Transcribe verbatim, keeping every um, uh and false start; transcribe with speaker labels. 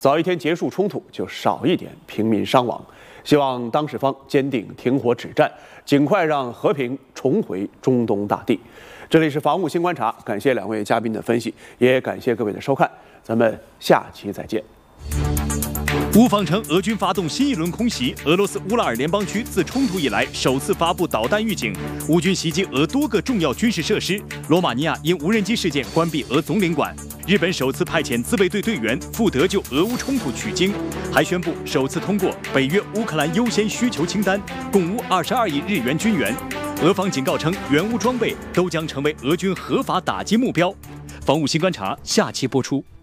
Speaker 1: 早一天结束冲突，就少一点平民伤亡。希望当事方坚定停火止战，尽快让和平重回中东大地。这里是防务新观察，感谢两位嘉宾的分析，也感谢各位的收看，咱们下期再见。
Speaker 2: 乌方称，俄军发动新一轮空袭。俄罗斯乌拉尔联邦区自冲突以来首次发布导弹预警。乌军袭击俄多个重要军事设施。罗马尼亚因无人机事件关闭俄总领馆。日本首次派遣自卫队队员赴德就俄乌冲突取经，还宣布首次通过北约乌克兰优先需求清单，共乌二十二亿日元军援。俄方警告称，援乌装备都将成为俄军合法打击目标。防务新观察下期播出。